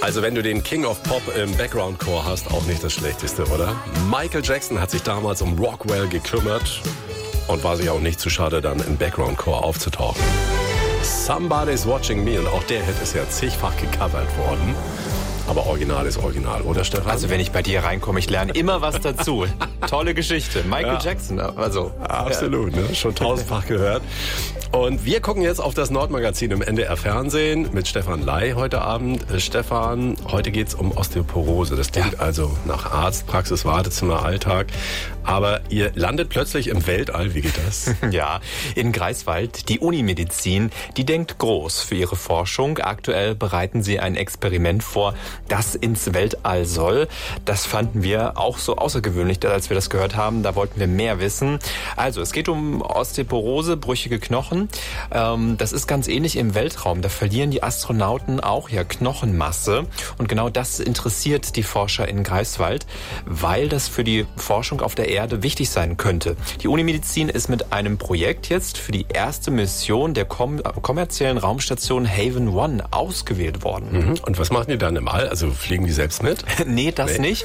Also wenn du den King of Pop im Background-Chor hast, auch nicht das Schlechteste, oder? Michael Jackson hat sich damals um Rockwell gekümmert und war sich auch nicht zu schade, dann im Background-Chor aufzutauchen. Somebody's Watching Me, und auch der Hit ist ja zigfach gecovert worden. Aber Original ist Original, oder Stefan? Also wenn ich bei dir reinkomme, ich lerne immer was dazu. Tolle Geschichte. Michael Jackson, also. Absolut, ne? Schon tausendfach gehört. Und wir gucken jetzt auf das Nordmagazin im NDR Fernsehen mit Stefan Ley heute Abend. Stefan, heute geht's um Osteoporose. Das klingt also nach Arzt, Praxis, Wartezimmer, Alltag. Aber ihr landet plötzlich im Weltall. Wie geht das? Ja, in Greifswald. Die Unimedizin, die denkt groß für ihre Forschung. Aktuell bereiten sie ein Experiment vor, das ins Weltall soll. Das fanden wir auch so außergewöhnlich, als wir das gehört haben. Da wollten wir mehr wissen. Also, es geht um Osteoporose, brüchige Knochen. Das ist ganz ähnlich im Weltraum. Da verlieren die Astronauten auch ja Knochenmasse. Und genau das interessiert die Forscher in Greifswald, weil das für die Forschung auf der Erde wichtig sein könnte. Die Unimedizin ist mit einem Projekt jetzt für die erste Mission der kommerziellen Raumstation Haven 1 ausgewählt worden. Und was machen die dann im All? Also fliegen die selbst mit? Nee, das nicht.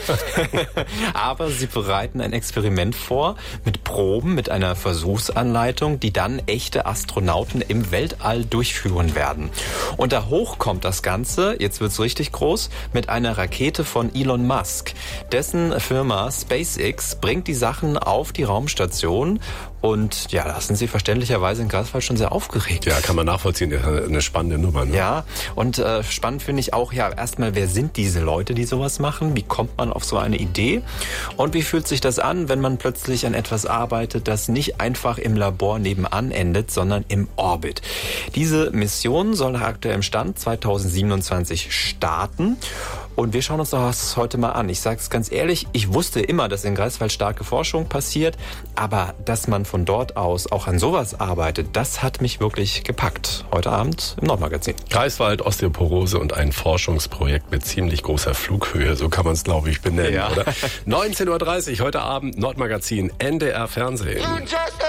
Aber sie bereiten ein Experiment vor mit Proben, mit einer Versuchsanleitung, die dann echte Astronauten im Weltall durchführen werden. Und da hoch kommt das Ganze, jetzt wird's richtig groß, mit einer Rakete von Elon Musk. Dessen Firma SpaceX bringt die Sachen auf die Raumstation. Und ja, da sind sie verständlicherweise in Greifswald schon sehr aufgeregt. Ja, kann man nachvollziehen. Das ist eine spannende Nummer. Ne? Ja, und spannend finde ich auch, ja, erstmal, wer sind diese Leute, die sowas machen? Wie kommt man auf so eine Idee? Und wie fühlt sich das an, wenn man plötzlich an etwas arbeitet, das nicht einfach im Labor nebenan endet, sondern im Orbit? Diese Mission soll nach aktuellem Stand 2027 starten. Und wir schauen uns das heute mal an. Ich sage es ganz ehrlich, ich wusste immer, dass in Greifswald starke Forschung passiert, aber dass man von dort aus auch an sowas arbeitet, das hat mich wirklich gepackt. Heute Abend im Nordmagazin. Greifswald, Osteoporose und ein Forschungsprojekt mit ziemlich großer Flughöhe, so kann man es, glaube ich, benennen, oder? 19:30 Uhr heute Abend, Nordmagazin, NDR Fernsehen.